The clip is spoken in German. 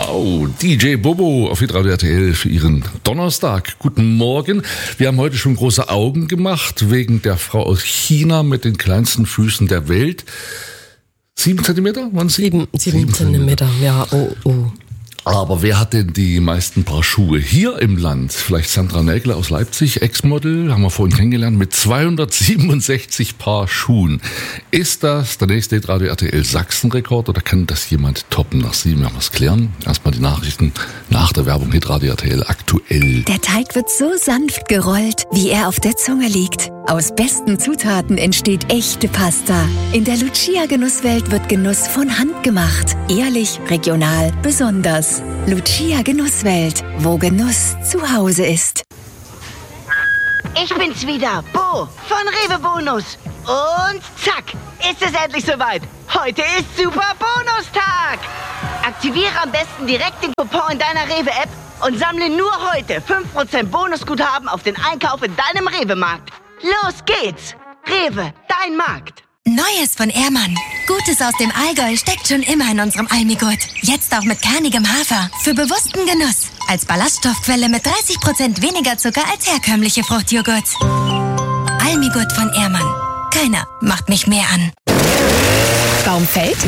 Genau, DJ Bobo auf Hitradio RTL für Ihren Donnerstag. Guten Morgen. Wir haben heute schon große Augen gemacht wegen der Frau aus China mit den kleinsten Füßen der Welt. 7 Zentimeter? Waren es 7 Zentimeter, ja, oh. Aber wer hat denn die meisten Paar Schuhe hier im Land? Vielleicht Sandra Nägler aus Leipzig, Ex-Model, haben wir vorhin kennengelernt, mit 267 Paar Schuhen. Ist das der nächste Hitradio RTL Sachsen-Rekord oder kann das jemand toppen? Nach 7 werden wir es klären. Erstmal die Nachrichten nach der Werbung Hitradio RTL aktuell. Der Teig wird so sanft gerollt, wie er auf der Zunge liegt. Aus besten Zutaten entsteht echte Pasta. In der Lucia-Genusswelt wird Genuss von Hand gemacht. Ehrlich, regional, besonders. Lucia Genusswelt, wo Genuss zu Hause ist. Ich bin's wieder, Bo von Rewe Bonus. Und zack, ist es endlich soweit. Heute ist Super Bonustag. Aktiviere am besten direkt den Coupon in deiner Rewe-App und sammle nur heute 5% Bonusguthaben auf den Einkauf in deinem Rewe-Markt. Los geht's! Rewe, dein Markt. Neues von Ehrmann. Gutes aus dem Allgäu steckt schon immer in unserem Almigurt. Jetzt auch mit kernigem Hafer. Für bewussten Genuss. Als Ballaststoffquelle mit 30% weniger Zucker als herkömmliche Fruchtjoghurts. Almigurt von Ehrmann. Keiner macht mich mehr an. Baumfeld?